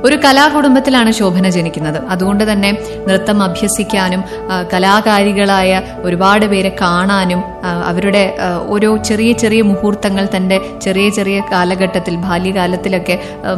ഒരു കലാകുടുംബത്തിലാണ് ശോഭന ജനിക്കുന്നത്. അതുകൊണ്ട് തന്നെ നൃത്തം അഭ്യസിക്കാനും കലാകാരികളായ ഒരുപാട് പേരെ കാണാനും അവരുടെ ഓരോ ചെറിയ ചെറിയ മുഹൂർത്തങ്ങൾ തന്റെ ചെറിയ ചെറിയ കാലഘട്ടത്തിൽ ബാല്യകാലത്തിലൊക്കെ